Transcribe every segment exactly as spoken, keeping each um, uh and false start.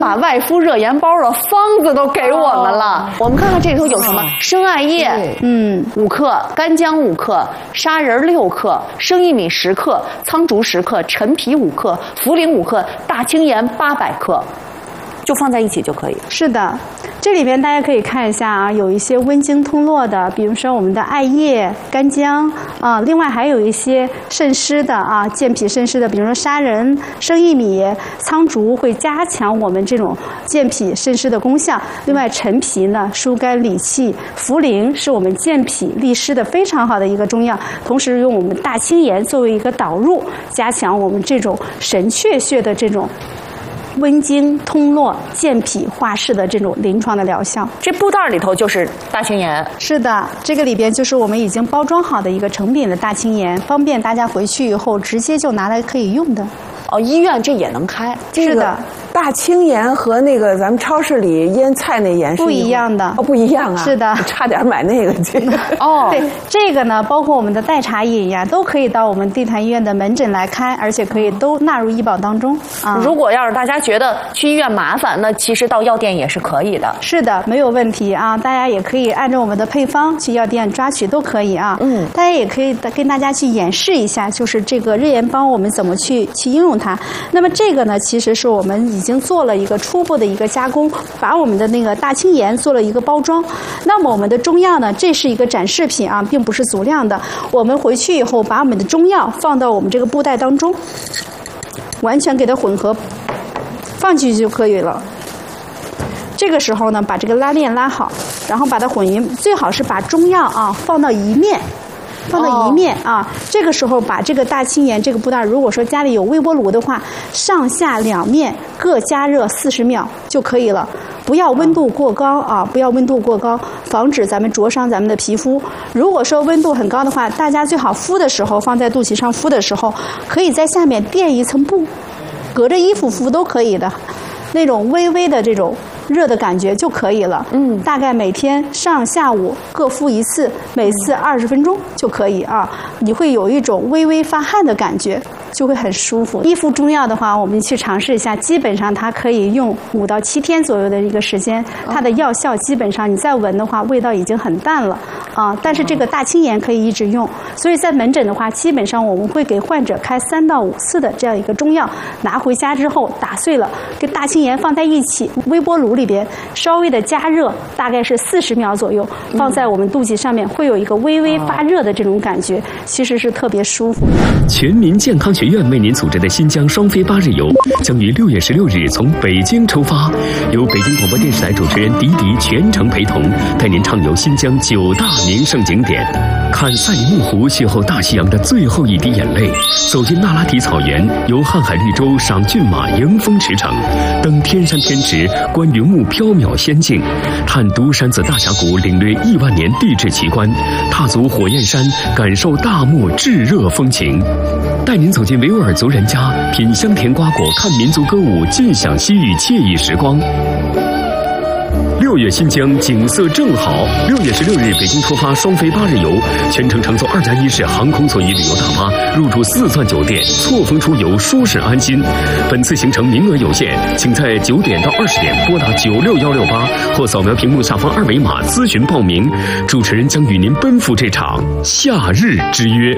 把外敷热盐包的方子都给我们了。我们看看这里头有什么：生艾叶，嗯，五克；干姜五克；砂仁六克；生薏米十克；苍竹十克；陈皮五克；茯苓五克；大青盐八百克。就放在一起就可以。 是的，这里边大家可以看一下啊，有一些温经通络的，比如说我们的艾叶、干姜啊，另外还有一些渗湿的啊，健脾渗湿的，比如说砂仁、生薏米、苍竹会加强我们这种健脾渗湿的功效。另外，陈皮呢疏肝理气，茯苓是我们健脾利湿的非常好的一个中药，同时用我们大青盐作为一个导入，加强我们这种神阙穴的这种温经通络、健脾化湿的这种临床的疗效。 这布袋里头就是大青盐。 是的，这个里边就是我们已经包装好的一个成品的大青盐，方便大家回去以后直接就拿来可以用的。 哦，医院这也能开。 是的。 大青盐和那个咱们超市里腌菜那盐是不一样的哦，不一样啊！ 是的， 差点买那个去。 哦，对，这个呢，包括我们的代茶饮呀，都可以到我们地坛医院的门诊来开，而且可以都纳入医保当中啊。 如果要是大家觉得去医院麻烦，那其实到药店也是可以的。 是的，没有问题啊，大家也可以按照我们的配方去药店抓取都可以啊。嗯，大家也可以跟大家去演示一下，就是这个热盐包我们怎么去去应用它。那么这个呢，其实是我们已经做了一个初步的一个加工，把我们的那个大青盐做了一个包装。那么我们的中药呢，这是一个展示品啊，并不是足量的。我们回去以后把我们的中药放到我们这个布袋当中，完全给它混合放进去就可以了。这个时候呢，把这个拉链拉好，然后把它混匀，最好是把中药啊放到一面。放到一面啊，这个时候把这个大青盐这个布袋，如果说家里有微波炉的话，上下两面各加热四十秒就可以了，不要温度过高啊，不要温度过高，防止咱们灼伤咱们的皮肤。如果说温度很高的话，大家最好敷的时候，放在肚脐上敷的时候，可以在下面垫一层布，隔着衣服敷都可以的，那种微微的这种热的感觉就可以了。嗯，大概每天上下午各敷一次，每次二十分钟就可以啊。你会有一种微微发汗的感觉，就会很舒服。一副中药的话，我们去尝试一下，基本上它可以用五到七天左右的一个时间，它的药效基本上你再闻的话，味道已经很淡了啊。但是这个大青盐可以一直用，所以在门诊的话，基本上我们会给患者开三到五次的这样一个中药，拿回家之后打碎了，跟大青盐放在一起，微波炉里边稍微的加热，大概是四十秒左右，放在我们肚脐上面，会有一个微微发热的这种感觉，其实是特别舒服的。 全民健康学院为您组织的新疆双飞八日游将于六月十六日从北京出发，由北京广播电视台主持人迪迪全程陪同，带您畅游新疆九大名胜景点，看赛里木湖邂逅大西洋的最后一滴眼泪，走进那拉提草原，游瀚海绿洲赏骏马迎风驰骋，登天山天池观云雾缥缈仙境，探独山子大峡谷领略亿万年地质奇观，踏足火焰山感受大漠炙热风情，带您走进维吾尔族人家，品香甜瓜果，看民族歌舞，尽享西域惬意时光。六月新疆景色正好，六月十六日北京出发双飞八日游，全程乘坐二加一式航空座椅旅游大巴，入住四钻酒店，错峰出游，舒适安心。本次行程名额有限，请在九点到二十点拨打九六幺六八或扫描屏幕下方二维码咨询报名。主持人将与您奔赴这场夏日之约。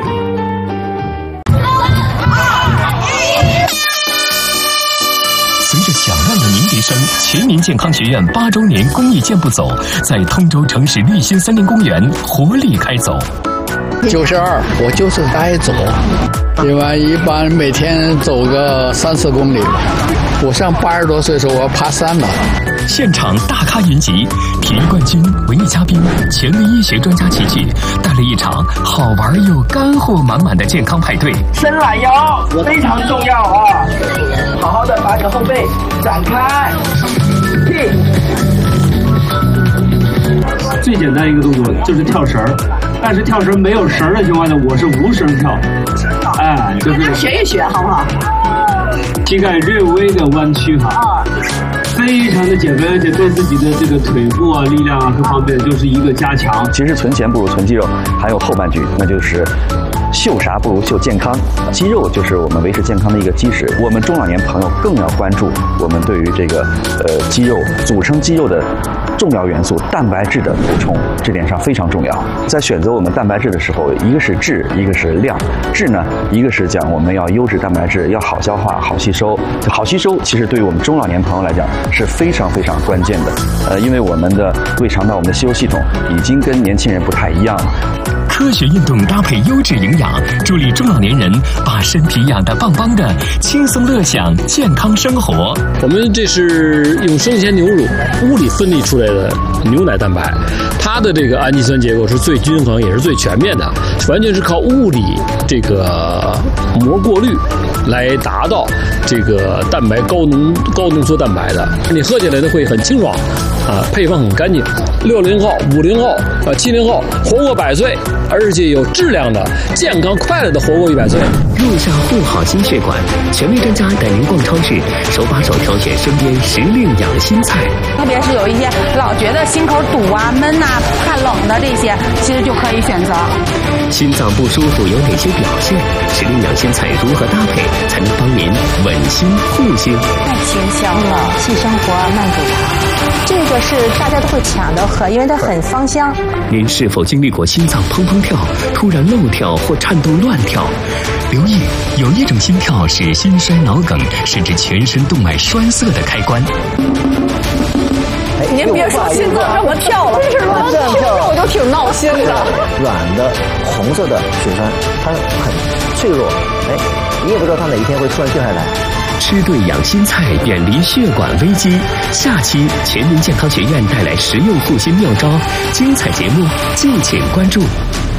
随着响亮的鸣笛声，全民健康学院八周年公益健步走在通州城市绿心森林公园活力开走。 九十二，我就是爱走，因为一般每天走个三四公里。我上八十多岁的时候，我要爬山了。 现场大咖云集，体育冠军、文艺嘉宾、权威医学专家齐聚，带来一场好玩又干货满满的健康派对。 伸懒腰非常重要啊！好好的把你的后背展开。 最简单一个动作就是跳绳儿，但是跳绳没有绳的情况下，我是无绳跳。哎，就是大家学一学，好不好？ 膝盖略微的弯曲哈，非常的减肥，而且对自己的这个腿部啊、力量啊各方面就是一个加强。 其实存钱不如存肌肉，还有后半句，那就是秀啥不如秀健康，肌肉就是我们维持健康的一个基石。我们中老年朋友更要关注我们对于这个呃肌肉组成肌肉的重要元素蛋白质的补充，这点上非常重要。在选择我们蛋白质的时候，一个是质，一个是量。质呢，一个是讲我们要优质蛋白质，要好消化、好吸收。好吸收其实对于我们中老年朋友来讲是非常非常关键的。呃，因为我们的胃肠道、我们的吸收系统已经跟年轻人不太一样了。 科学运动搭配优质营养，助力中老年人把身体养得棒棒的，轻松乐享健康生活。 我们这是用生鲜牛乳屋里分离出来的牛奶蛋白，它的这个氨基酸结构是最均衡也是最全面的，完全是靠物理这个膜过滤来达到这个蛋白高浓高浓缩蛋白的。你喝起来呢会很清爽啊，配方很干净。六零后、五零后、啊七零后活过百岁，而且有质量的、健康快乐的活过一百岁。 入下护好心血管，权威专家带您逛超市，手把手挑选身边时令养心菜。 特别是有一些老觉得心口堵啊、闷呐、怕冷的这些，其实就可以选择。 心脏不舒服有哪些表现？时令养心菜如何搭配才能帮您稳心护心？ 太清香了，细生活慢煮茶，这个是大家都会抢着喝，因为它很芳香。 您是否经历过心脏砰砰跳、突然漏跳或颤动乱跳？留意，有一种心跳是心衰脑梗甚至全身动脉栓塞的开关。 您别说心脏这么跳了，真是乱听着我就挺闹心的。 软的红色的血栓，它很脆弱，哎，你也不知道它哪一天会突然掉下来。 吃对养心菜，远离血管危机。下期全民健康学院带来实用护心妙招，精彩节目敬请关注。